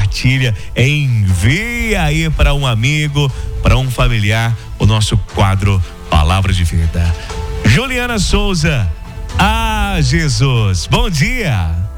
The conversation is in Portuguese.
compartilha, envia aí para um amigo, para um familiar, o nosso quadro Palavra de Vida. Juliana Souza, Jesus, bom dia.